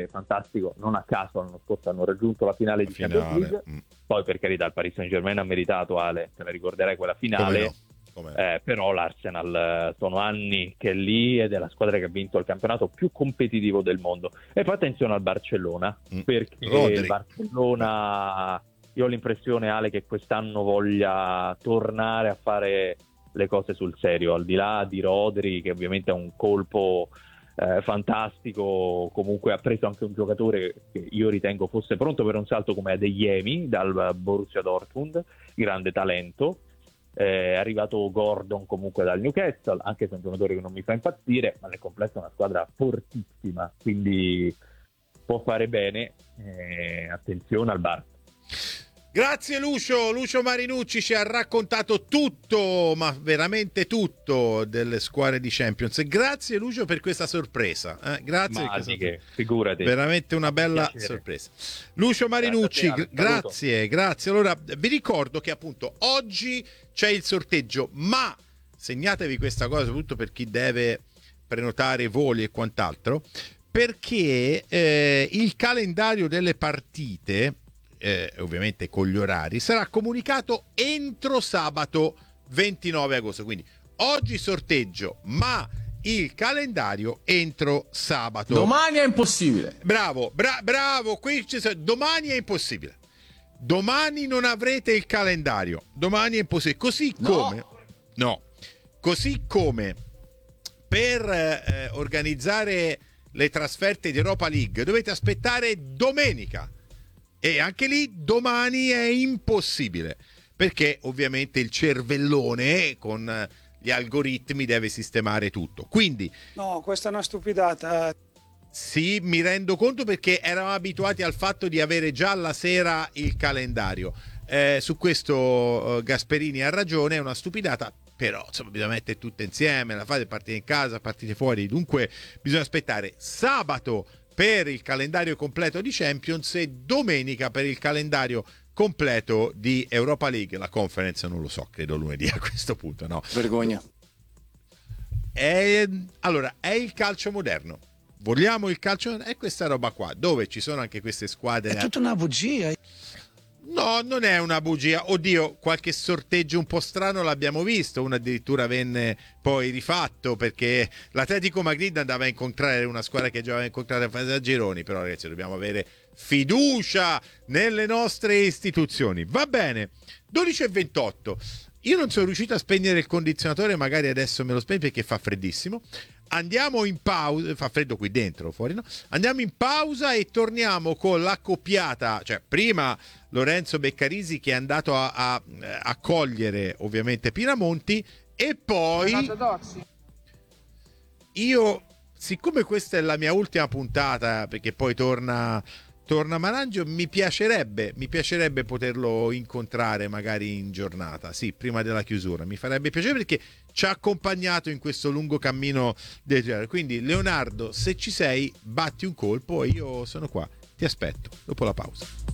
squadre fantastico, non a caso l'anno scorso hanno raggiunto la finale di Champions League. Poi per carità il Paris Saint-Germain ha meritato, Ale, te la ricorderai quella finale. Però l'Arsenal sono anni che è lì ed è la squadra che ha vinto il campionato più competitivo del mondo. E poi attenzione al Barcellona, perché il Barcellona, io ho l'impressione, Ale, che quest'anno voglia tornare a fare le cose sul serio, al di là di Rodri, che ovviamente è un colpo fantastico. Comunque ha preso anche un giocatore che io ritengo fosse pronto per un salto come Adeyemi dal Borussia Dortmund, grande talento. È arrivato Gordon comunque dal Newcastle, anche se è un giocatore che non mi fa impazzire, ma nel complesso è una squadra fortissima, quindi può fare bene. Attenzione al Barça. Grazie Lucio Marinucci ci ha raccontato tutto, ma veramente tutto, delle squadre di Champions. Grazie Lucio per questa sorpresa, grazie, figurati, veramente una bella sorpresa. Lucio Marinucci, grazie. Allora vi ricordo che appunto oggi c'è il sorteggio, ma segnatevi questa cosa soprattutto per chi deve prenotare voli e quant'altro, perché il calendario delle partite, ovviamente con gli orari, sarà comunicato entro sabato 29 agosto. Quindi oggi sorteggio, ma il calendario entro sabato. Domani è impossibile. Bravo, qui domani è impossibile. Domani non avrete il calendario. Domani è impossibile. Così come per organizzare le trasferte di Europa League dovete aspettare domenica. E anche lì domani è impossibile, perché ovviamente il cervellone con gli algoritmi deve sistemare tutto. Quindi no, questa è una stupidata. Sì, mi rendo conto, perché eravamo abituati al fatto di avere già la sera il calendario. Su questo Gasperini ha ragione, è una stupidata, però insomma bisogna mettere tutte insieme, la fate partire in casa, partite fuori, dunque bisogna aspettare sabato per il calendario completo di Champions e domenica per il calendario completo di Europa League. La Conference non lo so, credo lunedì a questo punto, no? Vergogna. Allora, è il calcio moderno. Vogliamo il calcio? È questa roba qua, dove ci sono anche queste squadre. È tutta una bugia. No, non è una bugia. Oddio, qualche sorteggio un po' strano l'abbiamo visto. Uno addirittura venne poi rifatto, perché l'Atletico Madrid andava a incontrare una squadra che già aveva incontrato a fase a gironi. Però ragazzi, dobbiamo avere fiducia nelle nostre istituzioni. Va bene, 12:28. Io non sono riuscito a spegnere il condizionatore, magari adesso me lo spegno perché fa freddissimo. Andiamo in pausa, fa freddo qui dentro, fuori no? Andiamo in pausa e torniamo con l'accoppiata, cioè prima Lorenzo Beccarisi che è andato a cogliere ovviamente Pinamonti, e poi io, siccome questa è la mia ultima puntata, perché poi torna Marangio, mi piacerebbe poterlo incontrare magari in giornata, sì, prima della chiusura, mi farebbe piacere, perché ci ha accompagnato in questo lungo cammino del genere. Quindi Leonardo, se ci sei, batti un colpo e io sono qua, ti aspetto dopo la pausa.